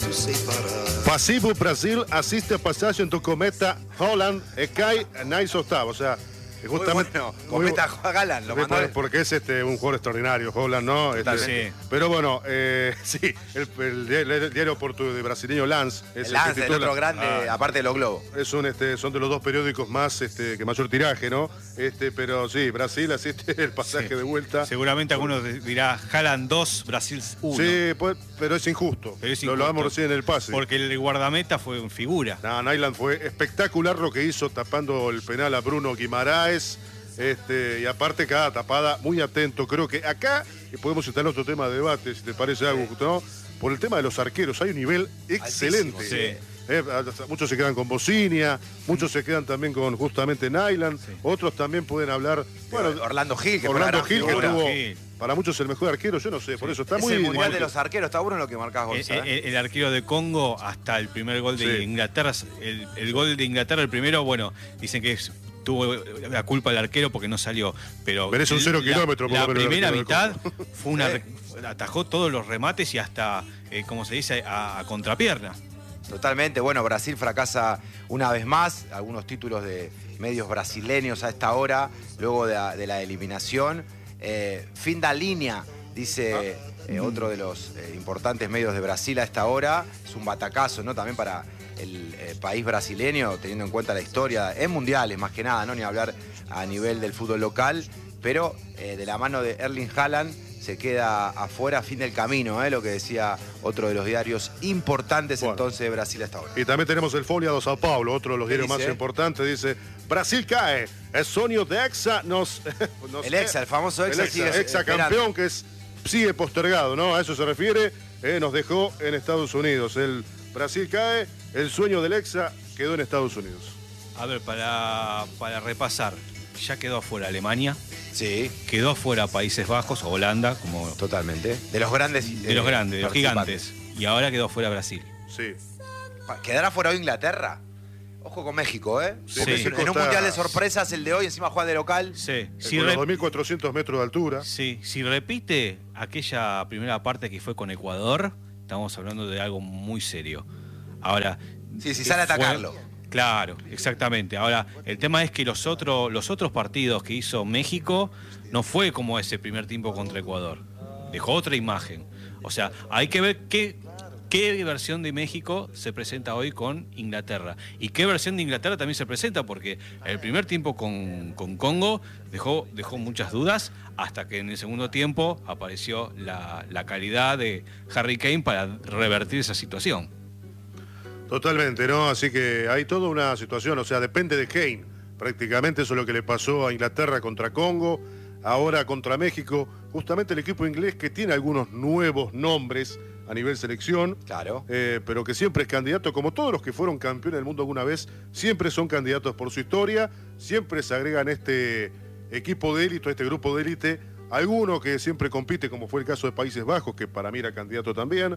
Passivo Brasil assiste a passagem do cometa Holland e cai nas oitavas. O sea, justamente. Muy bueno. Cometa Haaland, lo mandó. Porque es un jugador extraordinario, Holland, ¿no? Sí. Pero bueno, sí, el diario portugués de brasileño Lance. Es Lance, el otro grande, aparte de los globos. Son de los dos periódicos más que mayor tiraje, ¿no? Pero sí, Brasil asiste el pasaje de vuelta. Seguramente algunos dirá Haaland 2, Brasil 1. Sí, pero es injusto. Lo hablamos recién en el pase. Porque el guardameta fue en figura. No, Nyland fue espectacular lo que hizo tapando el penal a Bruno Guimaraes. Y aparte cada tapada, muy atento. Creo que acá podemos estar en otro tema de debate, si te parece algo, ¿no? Por el tema de los arqueros, hay un nivel excelente. Altísimo, sí. Muchos se quedan con Bocinia, muchos se quedan también con justamente Nyland, otros también pueden hablar. Bueno, Orlando Gil, que tuvo para muchos el mejor arquero, yo no sé, por eso está muy el mundial de los arqueros, está bueno lo que marcás, Gonzalo. El arquero de Congo hasta el primer gol de Inglaterra, el gol de Inglaterra, el primero, bueno, dicen que tuvo la culpa del arquero porque no salió, pero merece un 0 kilómetros. La primera mitad fue atajó todos los remates y hasta, como se dice, a contrapierna. Totalmente, bueno, Brasil fracasa una vez más, algunos títulos de medios brasileños a esta hora, luego de la eliminación. Fin da línea, dice otro de los importantes medios de Brasil a esta hora. Es un batacazo, ¿no? También para el país brasileño, teniendo en cuenta la historia, en mundiales más que nada, ¿no? Ni hablar a nivel del fútbol local, pero de la mano de Erling Haaland se queda afuera, fin del camino, lo que decía otro de los diarios importantes entonces de Brasil hasta ahora. Y también tenemos el Folha de Sao Paulo, otro de los diarios más importantes, dice: Brasil cae, el sueño de Hexa el famoso Hexa, Hexa campeón que sigue postergado, ¿no? A eso se refiere, nos dejó en Estados Unidos. El Brasil cae, el sueño del Hexa quedó en Estados Unidos. A ver, para repasar, ya quedó afuera Alemania. Sí. Quedó afuera Países Bajos o Holanda, como. Totalmente. De los grandes. De los gigantes. Y ahora quedó afuera Brasil. Sí. ¿Quedará fuera Inglaterra? Ojo con México, ¿eh? Sí, porque México en un mundial de sorpresas, el de hoy, encima juega de local. Sí. Con los 2.400 metros de altura. Sí. Si repite aquella primera parte que fue con Ecuador, estamos hablando de algo muy serio. Ahora. Sí, si sale a atacarlo. Claro, exactamente. Ahora, el tema es que los otros partidos que hizo México no fue como ese primer tiempo contra Ecuador. Dejó otra imagen. O sea, hay que ver qué versión de México se presenta hoy con Inglaterra. Y qué versión de Inglaterra también se presenta, porque el primer tiempo con Congo dejó muchas dudas, hasta que en el segundo tiempo apareció la calidad de Harry Kane para revertir esa situación. Totalmente, ¿no? Así que hay toda una situación, o sea, depende de Kane. Prácticamente eso es lo que le pasó a Inglaterra contra Congo, ahora contra México. Justamente el equipo inglés que tiene algunos nuevos nombres a nivel selección, claro, pero que siempre es candidato, como todos los que fueron campeones del mundo alguna vez, siempre son candidatos por su historia, siempre se agregan este equipo de élite, este grupo de élite, alguno que siempre compite, como fue el caso de Países Bajos, que para mí era candidato también.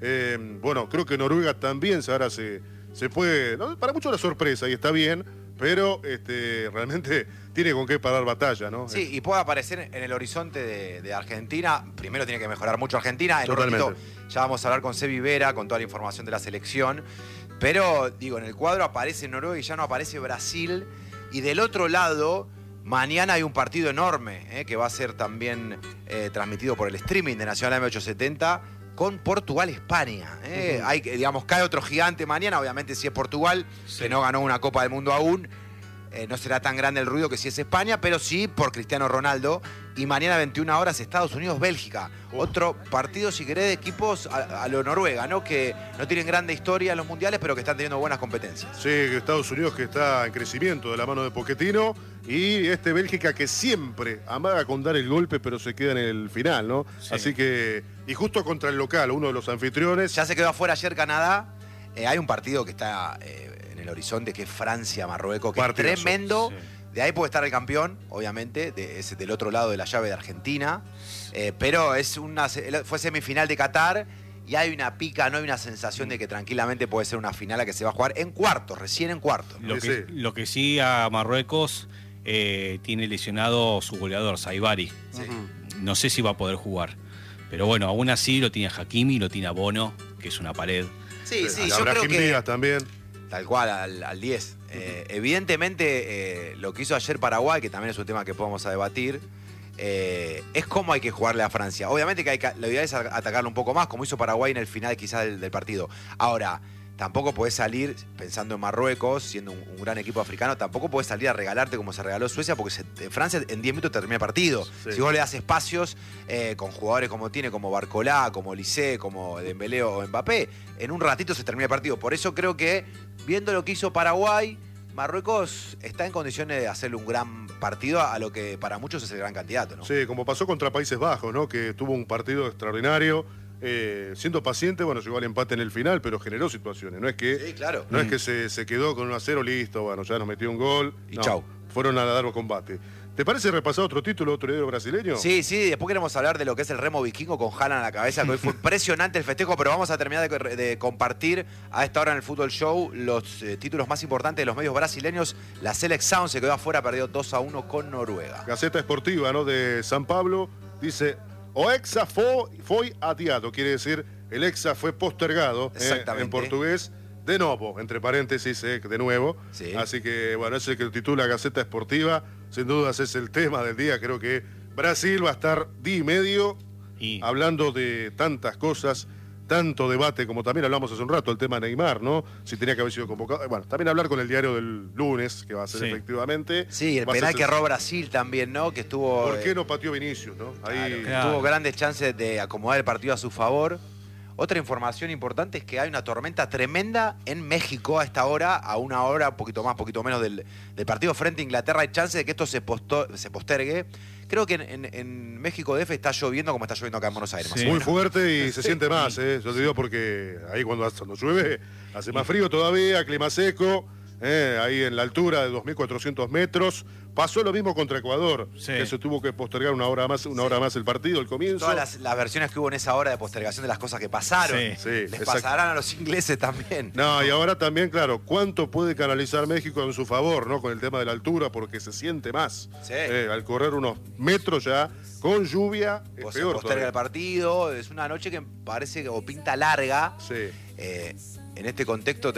Bueno, creo que Noruega también ahora se puede, ¿no? Para muchos la sorpresa y está bien, pero realmente tiene con qué parar batalla, ¿no? Sí, y puede aparecer en el horizonte de Argentina. Primero tiene que mejorar mucho Argentina. En un ratito ya vamos a hablar con Sebi Vera, con toda la información de la selección. Pero, digo, en el cuadro aparece Noruega y ya no aparece Brasil. Y del otro lado, mañana hay un partido enorme, que va a ser también transmitido por el streaming de Nacional M870 con Portugal-España. Hay, digamos, cae otro gigante mañana, obviamente si es Portugal, que no ganó una Copa del Mundo aún, no será tan grande el ruido que si es España, pero sí por Cristiano Ronaldo. Y mañana 21 horas Estados Unidos-Bélgica. Otro partido, si querés, de equipos a lo Noruega, ¿no? Que no tienen grande historia en los mundiales, pero que están teniendo buenas competencias. Sí, Estados Unidos que está en crecimiento de la mano de Pochettino, y Bélgica que siempre amaga con dar el golpe, pero se queda en el final, ¿no? Sí. Así que, y justo contra el local, uno de los anfitriones. Ya se quedó afuera ayer Canadá. Hay un partido que está en el horizonte, que es Francia-Marruecos, que partidazo, es tremendo. Sí. De ahí puede estar el campeón, obviamente, del otro lado de la llave de Argentina. Pero fue semifinal de Qatar y hay una pica, no hay una sensación de que tranquilamente puede ser una final a que se va a jugar en cuartos, recién en cuartos. Lo que sí a Marruecos tiene lesionado su goleador, Saibari. Sí. No sé si va a poder jugar. Pero bueno, aún así lo tiene a Hakimi, lo tiene a Bono, que es una pared. Sí, Y yo creo que... Díaz también. Tal cual, al 10. Evidentemente, lo que hizo ayer Paraguay, que también es un tema que podemos debatir, es cómo hay que jugarle a Francia. Obviamente que la idea es atacarlo un poco más, como hizo Paraguay en el final quizás del partido. Ahora, tampoco podés salir, pensando en Marruecos, siendo un gran equipo africano, tampoco podés salir a regalarte como se regaló Suecia, porque Francia en 10 minutos termina el partido. Sí. Si vos le das espacios con jugadores como tiene, como Barcolá, como Lisé, como Dembélé o Mbappé, en un ratito se termina el partido. Por eso creo que, viendo lo que hizo Paraguay, Marruecos está en condiciones de hacerle un gran partido a lo que para muchos es el gran candidato, ¿no? Sí, como pasó contra Países Bajos, ¿no? Que tuvo un partido extraordinario. Siendo paciente, bueno, llegó al empate en el final, pero generó situaciones. No es que, Sí, claro. no es que se quedó con 1-0, listo, bueno, ya nos metió un gol. Y no, chau. Fueron a dar combate. ¿Te parece repasar otro título, otro héroe brasileño? Sí, después queremos hablar de lo que es el remo vikingo con Haaland a la cabeza, que hoy fue impresionante el festejo, pero vamos a terminar de compartir a esta hora en el Fútbol Show los títulos más importantes de los medios brasileños. La Seleção se quedó afuera, perdió 2-1 con Noruega. Gaceta Esportiva, ¿no? De San Pablo, dice, o Hexa foi adiado, quiere decir, el Hexa fue postergado, en portugués, de nuevo, entre paréntesis, de nuevo. Sí. Así que, bueno, ese que titula Gaceta Esportiva, sin dudas es el tema del día. Creo que Brasil va a estar día y medio hablando de tantas cosas, tanto debate, como también hablamos hace un rato, el tema Neymar, ¿no? Si tenía que haber sido convocado. Bueno, también hablar con el diario del lunes, que va a ser efectivamente. Sí, el penal que erró Brasil también, ¿no? Que estuvo... ¿Por qué no pateó Vinicius, no? Ahí tuvo grandes chances de acomodar el partido a su favor. Otra información importante es que hay una tormenta tremenda en México a esta hora, a una hora, un poquito más, poquito menos del partido frente a Inglaterra. Hay chance de que esto se postergue. Creo que en México DF está lloviendo como está lloviendo acá en Buenos Aires. Sí. muy fuerte y se siente más, Yo te digo porque ahí cuando llueve hace más frío todavía, clima seco, ahí en la altura de 2.400 metros. Pasó lo mismo contra Ecuador, que se tuvo que postergar una hora más el partido, el comienzo. Todas las versiones que hubo en esa hora de postergación de las cosas que pasaron. Les pasarán a los ingleses también. No, y ahora también, claro, ¿cuánto puede canalizar México en su favor, ¿no? Con el tema de la altura, porque se siente más. Sí. Al correr unos metros ya, con lluvia, es Se peor posterga todavía. el partido. Es una noche que parece o pinta larga. Sí. En este contexto